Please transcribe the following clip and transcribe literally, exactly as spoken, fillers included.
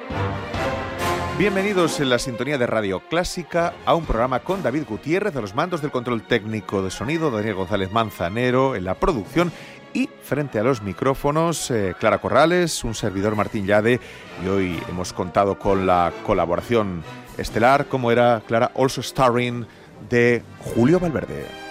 Bienvenidos en la sintonía de Radio Clásica a un programa con David Gutiérrez a los mandos del control técnico de sonido, Daniel González Manzanero en la producción y frente a los micrófonos eh, Clara Corrales, un servidor Martín Llade, y hoy hemos contado con la colaboración estelar, como era Clara, also starring, de Julio Valverde.